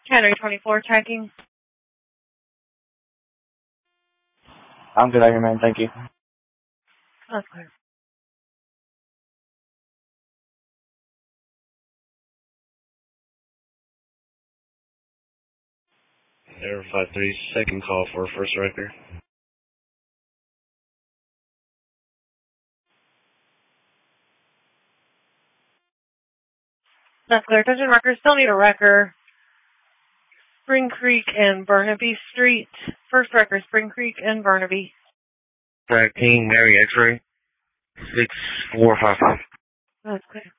Henry 24 tracking. I'm good out here, man. Thank you. That's clear. Air 53, second call for first record. That's clear. Attention records still need a wrecker. Spring Creek and Burnaby Street. First record, Spring Creek and Burnaby. Track team, Mary X-ray, 6455. That's clear.